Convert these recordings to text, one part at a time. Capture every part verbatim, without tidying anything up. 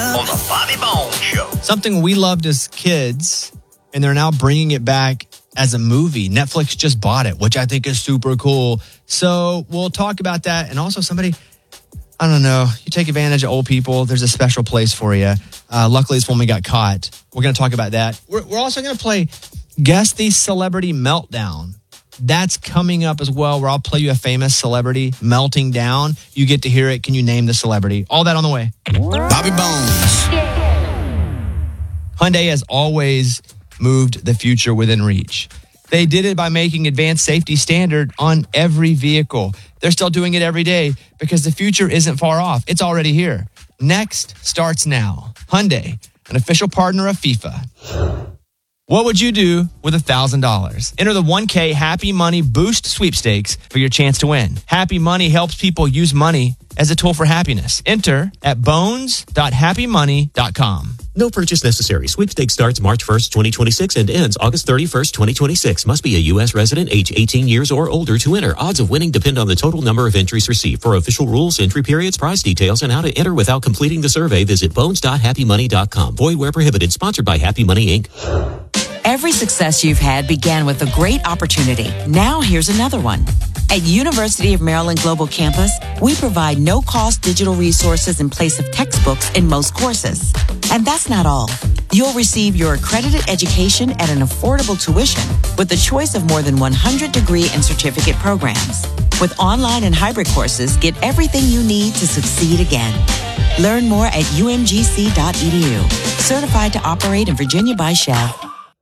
On the Bobby Bones Show. Something we loved as kids, and they're now bringing it back as a movie. Netflix just bought it, which I think is super cool. So we'll talk about that. And also somebody, I don't know, you take advantage of old people, there's a special place for you. Uh, luckily, this woman got caught. We're going to talk about that. We're, we're also going to play Guess the Celebrity Meltdown. That's coming up as well, where I'll play you a famous celebrity melting down. You get to hear it. Can you name the celebrity? All that on the way. Bobby Bones. Hyundai has always moved the future within reach. They did it by making advanced safety standard on every vehicle. They're still doing it every day because the future isn't far off. It's already here. Next starts now. Hyundai, an official partner of FIFA. What would you do with one thousand dollars? Enter the one K Happy Money Boost Sweepstakes for your chance to win. Happy Money helps people use money as a tool for happiness. Enter at bones dot happy money dot com. No purchase necessary. Sweepstakes starts March first, twenty twenty-six and ends August thirty-first, twenty twenty-six. Must be a U S resident, age eighteen years or older to enter. Odds of winning depend on the total number of entries received. For official rules, entry periods, prize details, and how to enter without completing the survey, visit bones dot happy money dot com. Void where prohibited. Sponsored by Happy Money, Incorporated. Every success you've had began with a great opportunity. Now here's another one. At University of Maryland Global Campus, we provide no-cost digital resources in place of textbooks in most courses. And that's not all. You'll receive your accredited education at an affordable tuition with a choice of more than one hundred degree and certificate programs. With online and hybrid courses, get everything you need to succeed again. Learn more at u m g c dot e d u. Certified to operate in Virginia by Shell.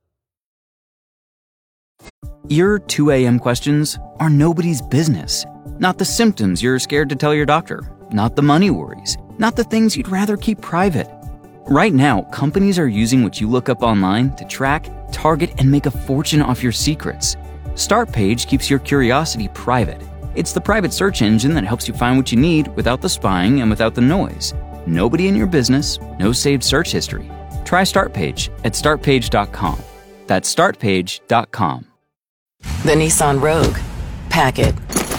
Your two a.m. questions are nobody's business. Not the symptoms you're scared to tell your doctor. Not the money worries. Not the things you'd rather keep private. Right now, companies are using what you look up online to track, target, and make a fortune off your secrets. StartPage keeps your curiosity private. It's the private search engine that helps you find what you need without the spying and without the noise. Nobody in your business, no saved search history. Try StartPage at start page dot com. That's start page dot com. The Nissan Rogue. Pack it.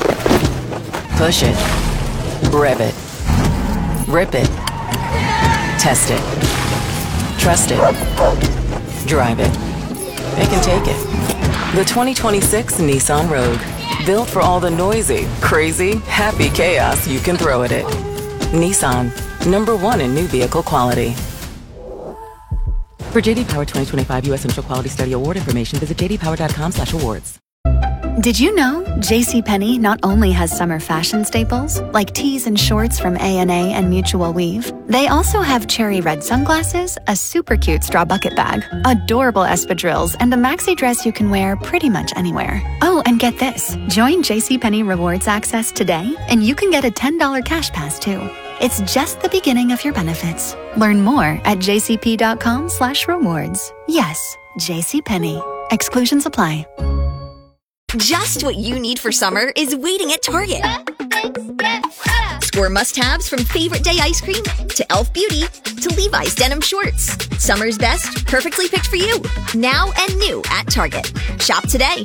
Push it. Rev it. Rip it. Test it. Trust it. Drive it. It can take it. The twenty twenty-six Nissan Rogue. Built for all the noisy, crazy, happy chaos you can throw at it. Nissan. Number one in new vehicle quality. For J D Power twenty twenty-five U S Central Quality Study Award information, visit j d power dot com slash awards. Did you know JCPenney not only has summer fashion staples, like tees and shorts from A and A and Mutual Weave, they also have cherry red sunglasses, a super cute straw bucket bag, adorable espadrilles, and a maxi dress you can wear pretty much anywhere. Oh, and get this. Join JCPenney Rewards Access today, and you can get a ten dollars cash pass, too. It's just the beginning of your benefits. Learn more at jcp.com slash rewards. Yes, JCPenney. Exclusions apply. Just what you need for summer is waiting at Target. Score must-haves from Favorite Day ice cream to Elf Beauty to Levi's denim shorts. Summer's best, perfectly picked for you. Now and new at Target. Shop today.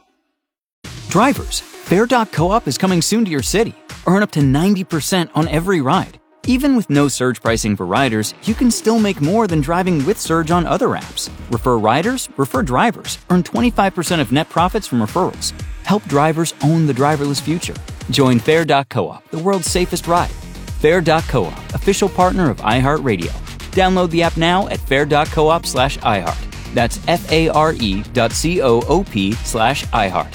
Drivers, Fair dot coop is coming soon to your city. Earn up to ninety percent on every ride. Even with no surge pricing for riders, you can still make more than driving with surge on other apps. Refer riders, refer drivers. Earn twenty-five percent of net profits from referrals. Help drivers own the driverless future. Join Fair dot coop, the world's safest ride. Fair dot coop, official partner of iHeartRadio. Download the app now at fair dot coop slash iHeart. That's F-A-R-E dot C-O-O-P slash iHeart.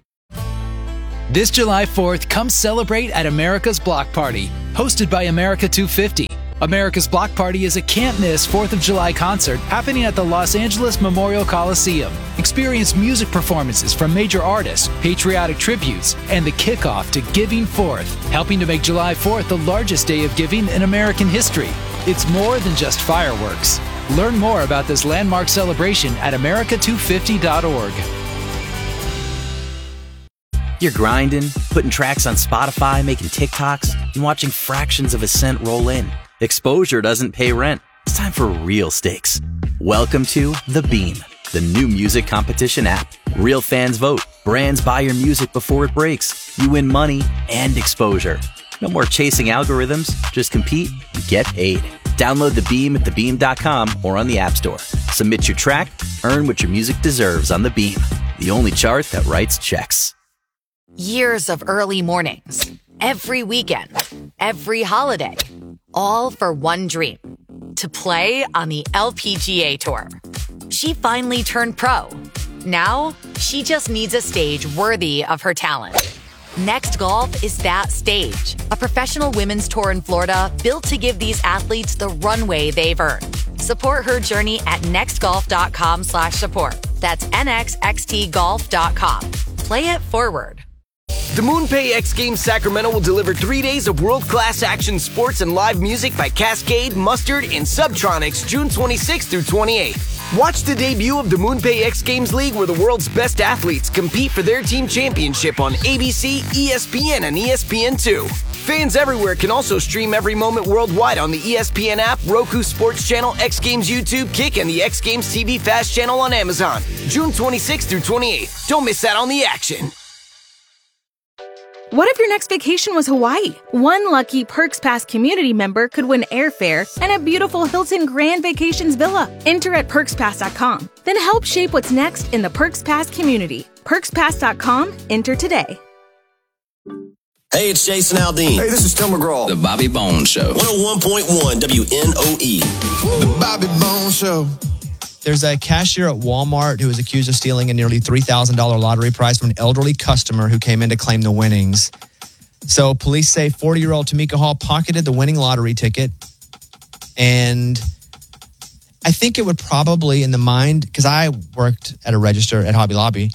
This July fourth, come celebrate at America's Block Party, hosted by America two fifty. America's Block Party is a can't-miss fourth of July concert happening at the Los Angeles Memorial Coliseum. Experience music performances from major artists, patriotic tributes, and the kickoff to Giving Fourth, helping to make July fourth the largest day of giving in American history. It's more than just fireworks. Learn more about this landmark celebration at america two fifty dot org. You're grinding, putting tracks on Spotify, making TikToks, and watching fractions of a cent roll in. Exposure doesn't pay rent. It's time for real stakes. Welcome to The Beam, the new music competition app. Real fans vote. Brands buy your music before it breaks. You win money and exposure. No more chasing algorithms. Just compete and get paid. Download The Beam at the beam dot com or on the App Store. Submit your track, earn what your music deserves on The Beam, the only chart that writes checks. Years of early mornings, every weekend, every holiday, all for one dream, to play on the L P G A Tour. She finally turned pro. Now, she just needs a stage worthy of her talent. Next Golf is that stage, a professional women's tour in Florida built to give these athletes the runway they've earned. Support her journey at nextgolf.com slash support. That's nxxtgolf dot com. Play it forward. The MoonPay X Games Sacramento will deliver three days of world-class action sports and live music by Cascade, Mustard, and Subtronics June twenty-sixth through twenty-eighth. Watch the debut of the MoonPay X Games League, where the world's best athletes compete for their team championship on A B C, E S P N, and E S P N two. Fans everywhere can also stream every moment worldwide on the E S P N app, Roku Sports Channel, X Games YouTube, Kick, and the X Games T V Fast Channel on Amazon. June twenty-sixth through twenty-eighth. Don't miss out on the action. What if your next vacation was Hawaii? One lucky Perks Pass community member could win airfare and a beautiful Hilton Grand Vacations villa. Enter at perks pass dot com. Then help shape what's next in the Perks Pass community. perks pass dot com. Enter today. Hey, it's Jason Aldean. Hey, this is Tim McGraw. The Bobby Bones Show. one oh one point one W N O E. The Bobby Bones Show. There's a cashier at Walmart who was accused of stealing a nearly three thousand dollars lottery prize from an elderly customer who came in to claim the winnings. So police say forty-year-old Tamika Hall pocketed the winning lottery ticket. And I think it would probably, in the mind, because I worked at a register at Hobby Lobby,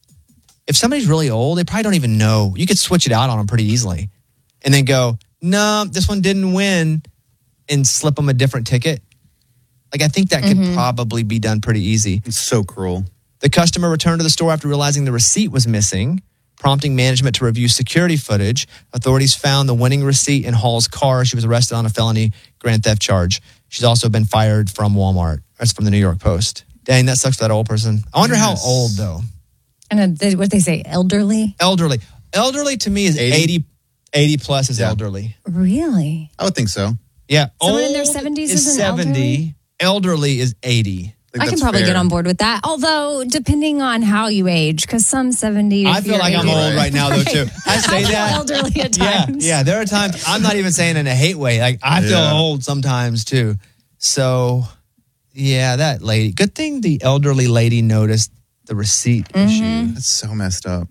if somebody's really old, they probably don't even know. You could switch it out on them pretty easily. And then go, no, this one didn't win, and slip them a different ticket. Like, I think that could mm-hmm. probably be done pretty easy. It's so cruel. The customer returned to the store after realizing the receipt was missing, prompting management to review security footage. Authorities found the winning receipt in Hall's car. She was arrested on a felony grand theft charge. She's also been fired from Walmart. That's from the New York Post. Dang, that sucks for that old person. I wonder yes. how old, though. And uh, what they say, elderly? Elderly. Elderly to me is eighty. eighty, eighty plus is yeah. elderly. Really? I would think so. Yeah. Someone in their seventies is seventy. Elderly? Elderly is eighty. I, I can probably fair. get on board with that. Although, depending on how you age, because some seventy. I feel like I'm old right now, though, too. I say I that. elderly at times. Yeah, yeah, there are times, I'm not even saying in a hate way. Like, I feel yeah. old sometimes, too. So, yeah, that lady. Good thing the elderly lady noticed the receipt mm-hmm. issue. That's so messed up.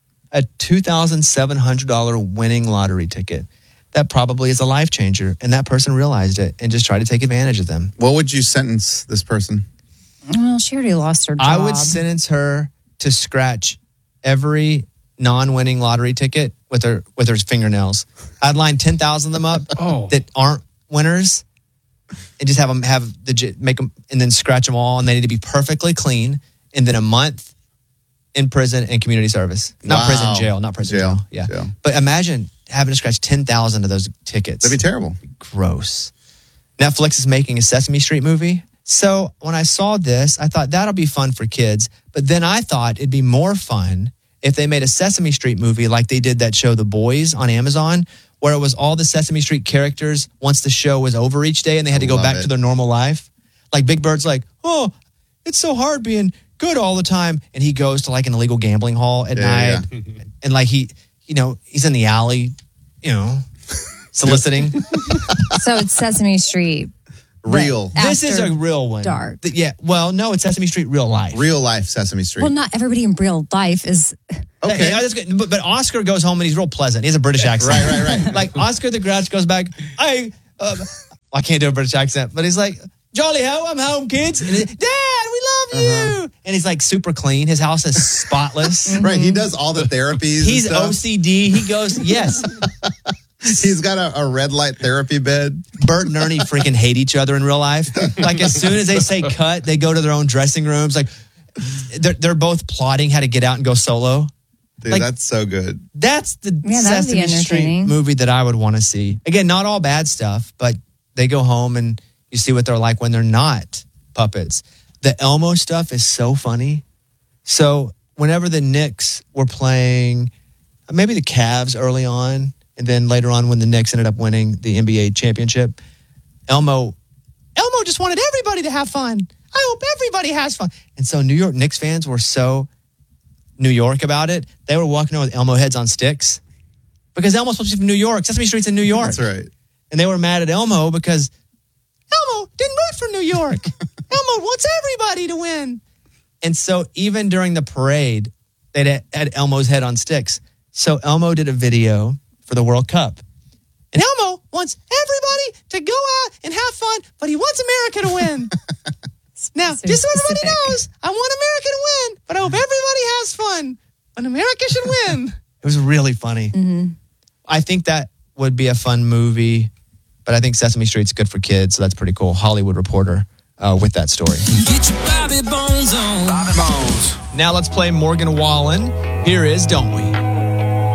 A two thousand seven hundred dollars winning lottery ticket. That probably is a life changer. And that person realized it and just tried to take advantage of them. What would you sentence this person? Well, she already lost her job. I would sentence her to scratch every non-winning lottery ticket with her with her fingernails. I'd line ten thousand of them up oh. that aren't winners, and just have them have the make them and then scratch them all, and they need to be perfectly clean. And then a month in prison and community service, not wow. prison, jail, not prison, jail. jail. Yeah, jail. But imagine having to scratch ten thousand of those tickets. That'd be terrible. Gross. Netflix is making a Sesame Street movie. So when I saw this, I thought that'll be fun for kids. But then I thought it'd be more fun if they made a Sesame Street movie like they did that show The Boys on Amazon, where it was all the Sesame Street characters once the show was over each day and they had to go back it. to their normal life. Like Big Bird's like, oh, it's so hard being good all the time. And he goes to like an illegal gambling hall at yeah, night. Yeah. And like he, you know, he's in the alley, you know, soliciting. So it's Sesame Street. Real. This is a real one. Dark. The, yeah. Well, no, it's Sesame Street real life. Real life Sesame Street. Well, not everybody in real life is. Okay. Yeah, that's good. But, but Oscar goes home and he's real pleasant. He has a British accent. Right, right, right. Like Oscar the Grouch goes back. I, uh, I can't do a British accent, but he's like, Jolly ho, I'm home, kids. And he, Dad, we love you. Uh-huh. And he's like super clean. His house is spotless. Right. He does all the therapies. He's O C D. He goes, yes. He's got a, a red light therapy bed. Bert and Ernie freaking hate each other in real life. Like as soon as they say cut, they go to their own dressing rooms. Like they're, they're both plotting how to get out and go solo. Dude, like, that's so good. That's the yeah, Sesame Street movie that I would want to see. Again, not all bad stuff, but they go home and you see what they're like when they're not puppets. The Elmo stuff is so funny. So whenever the Knicks were playing, maybe the Cavs early on, and then later on when the Knicks ended up winning the N B A championship, Elmo Elmo just wanted everybody to have fun. I hope everybody has fun. And so New York Knicks fans were so New York about it. They were walking around with Elmo heads on sticks because Elmo's supposed to be from New York. Sesame Street's in New York. That's right. And they were mad at Elmo because Elmo didn't root for New York. Elmo wants everybody to win. And so even during the parade, they had Elmo's head on sticks. So Elmo did a video for the World Cup. And Elmo wants everybody to go out and have fun, but he wants America to win. Now, So just so specific. everybody knows, I want America to win, but I hope everybody has fun. But America should win. It was really funny. Mm-hmm. I think that would be a fun movie, but I think Sesame Street's good for kids, so that's pretty cool. Hollywood Reporter uh, with that story. Get your Bobby Bones on. Bobby Bones. Now let's play Morgan Wallen. Here is Don't We?